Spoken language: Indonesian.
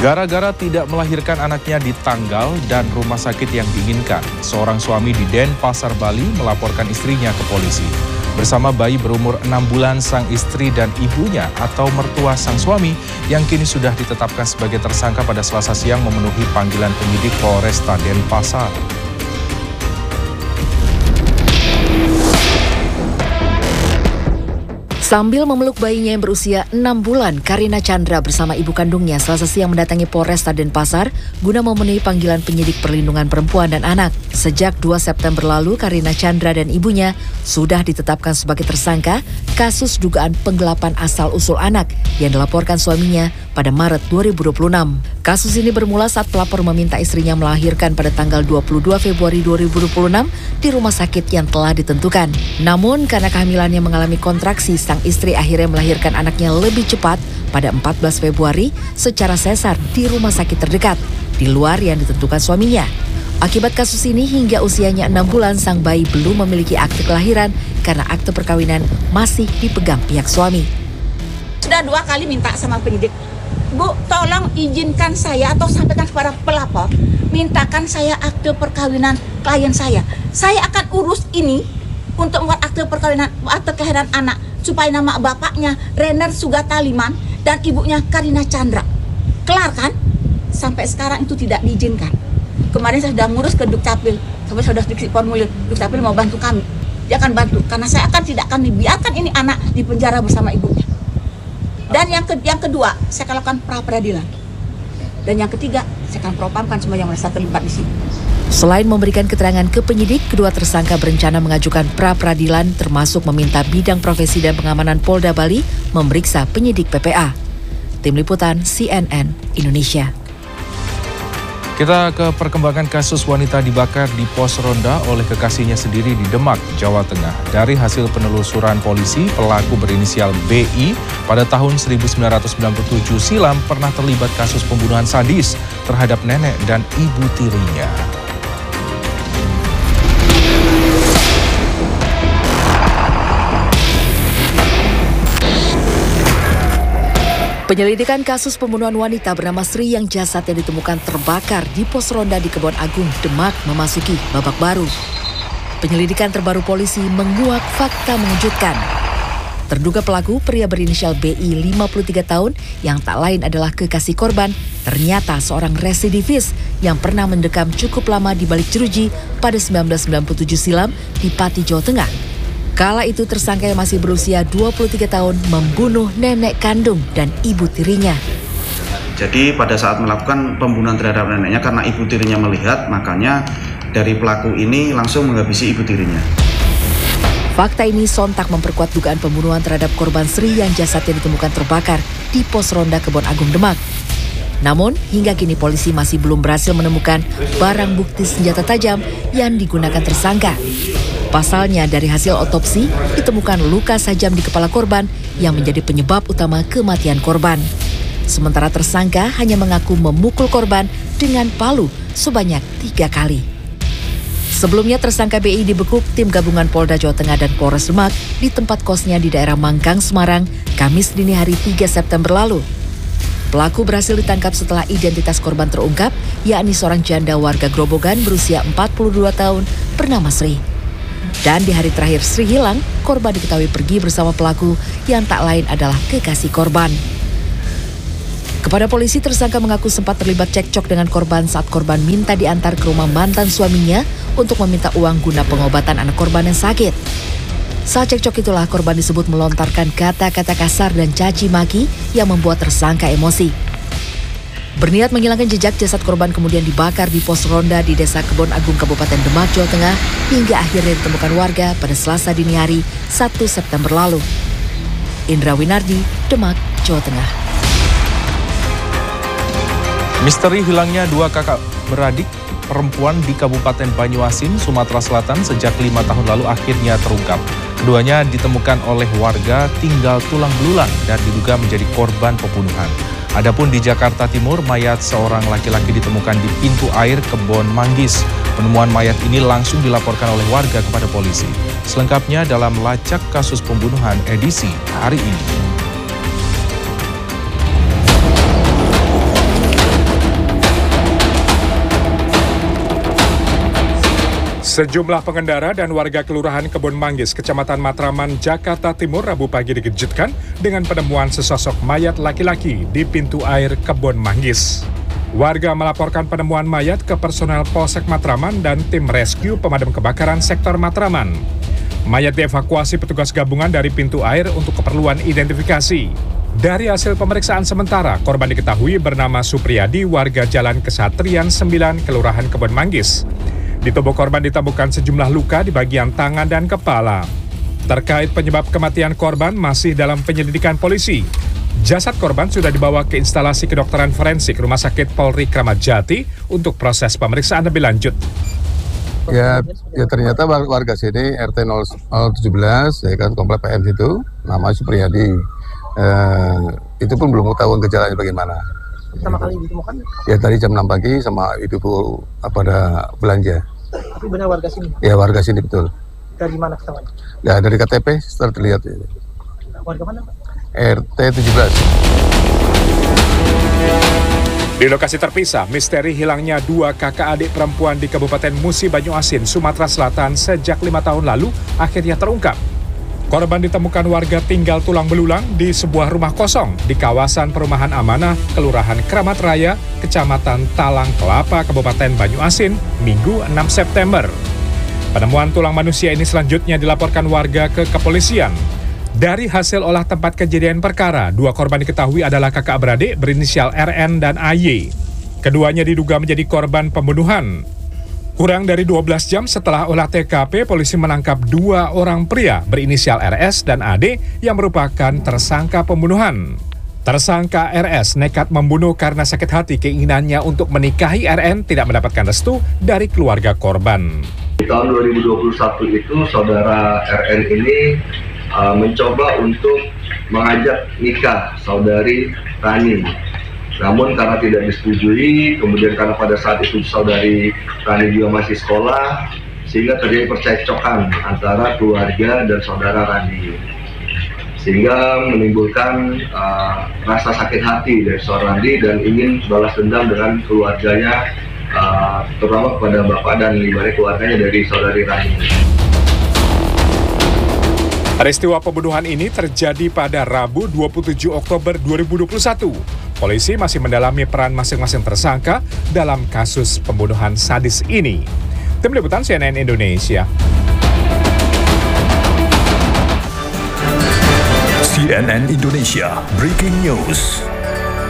Gara-gara tidak melahirkan anaknya di tanggal dan rumah sakit yang diinginkan, seorang suami di Denpasar, Bali melaporkan istrinya ke polisi. Bersama bayi berumur 6 bulan, sang istri dan ibunya atau mertua sang suami yang kini sudah ditetapkan sebagai tersangka pada Selasa siang memenuhi panggilan penyidik Polresta Denpasar. Sambil memeluk bayinya yang berusia 6 bulan, Karina Chandra bersama ibu kandungnya Selasa siang mendatangi Polresta Denpasar guna memenuhi panggilan penyidik perlindungan perempuan dan anak. Sejak 2 September lalu, Karina Chandra dan ibunya sudah ditetapkan sebagai tersangka kasus dugaan penggelapan asal-usul anak yang dilaporkan suaminya pada Maret 2026. Kasus ini bermula saat pelapor meminta istrinya melahirkan pada tanggal 22 Februari 2026 di rumah sakit yang telah ditentukan. Namun karena kehamilannya mengalami kontraksi, sang istri akhirnya melahirkan anaknya lebih cepat pada 14 Februari secara sesar di rumah sakit terdekat, di luar yang ditentukan suaminya. Akibat kasus ini hingga usianya 6 bulan sang bayi belum memiliki akte kelahiran karena akte perkawinan masih dipegang pihak suami. Sudah 2 kali minta sama penyidik, Bu, tolong izinkan saya atau sampaikan kepada pelapor, mintakan saya akte perkawinan klien saya. Saya akan urus ini untuk membuat akte perkawinan, akte kelahiran anak, supaya nama bapaknya Renner Sugata Liman dan ibunya Karina Chandra. Kelar kan? Sampai sekarang itu tidak diizinkan. Kemarin saya sudah ngurus ke Dukcapil, sampai sudah dikasih formulir, Dukcapil mau bantu kami. Dia akan bantu, karena saya tidak akan dibiarkan ini anak di penjara bersama ibunya. Dan yang kedua, saya akan lakukan pra-peradilan. Dan yang ketiga, saya akan propamkan semua yang merasa terlibat di sini. Selain memberikan keterangan ke penyidik, kedua tersangka berencana mengajukan pra-peradilan termasuk meminta bidang profesi dan pengamanan Polda Bali memeriksa penyidik PPA. Tim Liputan CNN Indonesia. Kita ke perkembangan kasus wanita dibakar di pos ronda oleh kekasihnya sendiri di Demak, Jawa Tengah. Dari hasil penelusuran polisi, pelaku berinisial BI pada tahun 1997 silam pernah terlibat kasus pembunuhan sadis terhadap nenek dan ibu tirinya. Penyelidikan kasus pembunuhan wanita bernama Sri yang jasadnya ditemukan terbakar di pos ronda di Kebon Agung, Demak memasuki babak baru. Penyelidikan terbaru polisi menguak fakta mengejutkan. Terduga pelaku, pria berinisial BI 53 tahun yang tak lain adalah kekasih korban, ternyata seorang residivis yang pernah mendekam cukup lama di balik jeruji pada 1997 silam di Pati, Jawa Tengah. Kala itu tersangka yang masih berusia 23 tahun membunuh nenek kandung dan ibu tirinya. Jadi pada saat melakukan pembunuhan terhadap neneknya karena ibu tirinya melihat, makanya dari pelaku ini langsung menghabisi ibu tirinya. Fakta ini sontak memperkuat dugaan pembunuhan terhadap korban Sri yang jasadnya ditemukan terbakar di pos ronda Kebon Agung, Demak. Namun, hingga kini polisi masih belum berhasil menemukan barang bukti senjata tajam yang digunakan tersangka. Pasalnya, dari hasil otopsi, ditemukan luka tajam di kepala korban yang menjadi penyebab utama kematian korban. Sementara tersangka hanya mengaku memukul korban dengan palu sebanyak 3 kali. Sebelumnya, tersangka BI dibekuk tim gabungan Polda Jawa Tengah dan Polres Demak di tempat kosnya di daerah Mangkang, Semarang, Kamis dini hari 3 September lalu. Pelaku berhasil ditangkap setelah identitas korban terungkap, yakni seorang janda warga Grobogan berusia 42 tahun bernama Sri. Dan di hari terakhir Sri hilang, korban diketahui pergi bersama pelaku yang tak lain adalah kekasih korban. Kepada polisi, tersangka mengaku sempat terlibat cekcok dengan korban saat korban minta diantar ke rumah mantan suaminya untuk meminta uang guna pengobatan anak korban yang sakit. Saat cekcok itulah korban disebut melontarkan kata-kata kasar dan caci maki yang membuat tersangka emosi. Berniat menghilangkan jejak, jasad korban kemudian dibakar di pos ronda di Desa Kebon Agung, Kabupaten Demak, Jawa Tengah, hingga akhirnya ditemukan warga pada Selasa dini hari 1 September lalu. Indra Winardi, Demak, Jawa Tengah. Misteri hilangnya 2 kakak beradik perempuan di Kabupaten Banyuasin, Sumatera Selatan sejak 5 tahun lalu akhirnya terungkap. Keduanya ditemukan oleh warga tinggal tulang belulang dan diduga menjadi korban pembunuhan. Adapun di Jakarta Timur, mayat seorang laki-laki ditemukan di pintu air Kebon Manggis. Penemuan mayat ini langsung dilaporkan oleh warga kepada polisi. Selengkapnya dalam Lacak Kasus Pembunuhan edisi hari ini. Sejumlah pengendara dan warga Kelurahan Kebon Manggis, Kecamatan Matraman, Jakarta Timur, Rabu pagi dikejutkan dengan penemuan sesosok mayat laki-laki di pintu air Kebon Manggis. Warga melaporkan penemuan mayat ke personel Polsek Matraman dan tim rescue pemadam kebakaran sektor Matraman. Mayat dievakuasi petugas gabungan dari pintu air untuk keperluan identifikasi. Dari hasil pemeriksaan sementara, korban diketahui bernama Supriyadi, warga Jalan Kesatrian 9, Kelurahan Kebon Manggis. Di tubuh korban ditemukan sejumlah luka di bagian tangan dan kepala. Terkait penyebab kematian korban masih dalam penyelidikan polisi. Jasad korban sudah dibawa ke instalasi kedokteran forensik Rumah Sakit Polri Kramat Jati untuk proses pemeriksaan lebih lanjut. Ya ternyata warga sini RT 017 ya kan komplek PM itu nama Supriyadi. Itu pun belum tahu gejalanya bagaimana. Pertama kali ditemukan? Ya tadi jam 6 pagi sama ibu pada belanja. Tapi benar warga sini? Ya warga sini betul. Dari mana ketemuannya? Ya dari KTP setelah terlihat. Warga mana Pak? RT 17. Di lokasi terpisah, misteri hilangnya dua kakak adik perempuan di Kabupaten Musi Banyuasin, Sumatera Selatan sejak 5 tahun lalu akhirnya terungkap. Korban ditemukan warga tinggal tulang belulang di sebuah rumah kosong di kawasan Perumahan Amanah, Kelurahan Kramat Raya, Kecamatan Talang Kelapa, Kabupaten Banyuasin, Minggu 6 September. Penemuan tulang manusia ini selanjutnya dilaporkan warga ke kepolisian. Dari hasil olah tempat kejadian perkara, dua korban diketahui adalah kakak beradik berinisial RN dan AY. Keduanya diduga menjadi korban pembunuhan. Kurang dari 12 jam setelah olah TKP, polisi menangkap dua orang pria berinisial RS dan AD yang merupakan tersangka pembunuhan. Tersangka RS nekat membunuh karena sakit hati keinginannya untuk menikahi RN tidak mendapatkan restu dari keluarga korban. Di tahun 2021 itu saudara RN ini mencoba untuk mengajak nikah saudari Rani. Namun karena tidak disetujui, kemudian karena pada saat itu saudari Rani juga masih sekolah, sehingga terjadi percekcokan antara keluarga dan saudara Rani. Sehingga menimbulkan rasa sakit hati dari seorang Rani dan ingin balas dendam dengan keluarganya, terutama kepada bapak dan ibarat keluarganya dari saudari Rani. Peristiwa pembunuhan ini terjadi pada Rabu 27 Oktober 2021. Polisi masih mendalami peran masing-masing tersangka dalam kasus pembunuhan sadis ini. Tim Liputan CNN Indonesia. CNN Indonesia Breaking News.